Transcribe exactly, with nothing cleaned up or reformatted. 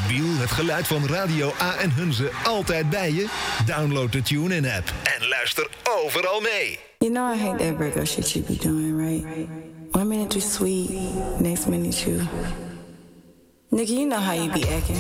mobiel het geluid van Radio A en Hunze altijd bij je? Download de TuneIn-app en luister overal mee. You know I hate that Virgo shit you be doing, right? One minute you sweet, next minute you... Nigga, you know how you be acting.